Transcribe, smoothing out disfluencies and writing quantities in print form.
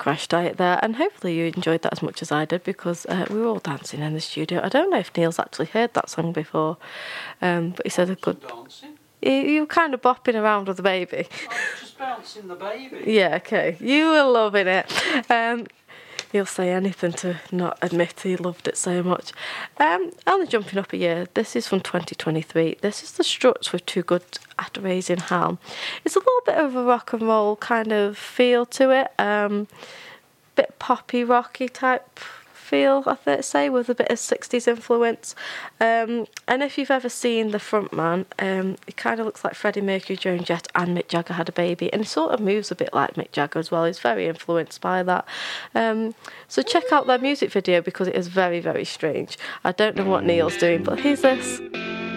crash diet there, and hopefully you enjoyed that as much as I did, because we were all dancing in the studio. I don't know if Neil's actually heard that song before, but he said a good... Dancing? You were kind of bopping around with the baby. I was just bouncing the baby. Yeah, okay. You were loving it. He'll say anything to not admit he loved it so much. Only jumping up a year. This is from 2023. This is the Struts with Too Good at Raising Hell. It's a little bit of a rock and roll kind of feel to it. Bit poppy, rocky type feel, I think, say, with a bit of 60s influence. And if you've ever seen the front man, he kind of looks like Freddie Mercury, Joan Jett and Mick Jagger had a baby, and he sort of moves a bit like Mick Jagger as well. He's very influenced by that. So check out their music video, because it is very, very strange. I don't know what Neil's doing, but here's this.